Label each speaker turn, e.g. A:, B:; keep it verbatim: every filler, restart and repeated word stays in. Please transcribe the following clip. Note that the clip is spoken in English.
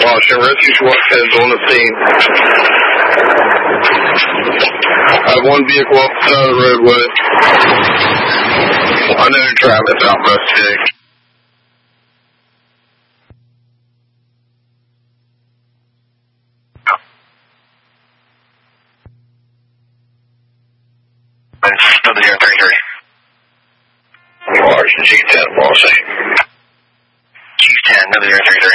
A: Washington. Rescue squad is on the scene. I have one vehicle off the side of the roadway. Unknown traffic southwest six.
B: W zero three three.
A: Large G ten, Bossy.
B: G ten, W zero three three.